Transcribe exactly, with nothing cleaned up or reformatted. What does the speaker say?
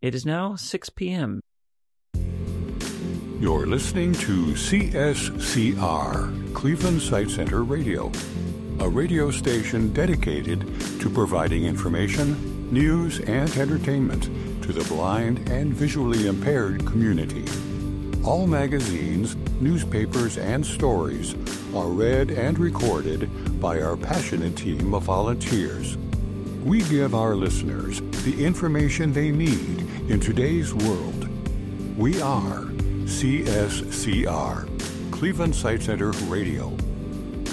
It is now six p.m. You're listening to C S C R, Cleveland Sight Center Radio, a radio station dedicated to providing information, news, and entertainment to the blind and visually impaired community. All magazines, newspapers, and stories are read and recorded by our passionate team of volunteers. We give our listeners the information they need in today's world. We are C S C R, Cleveland Sight Center Radio.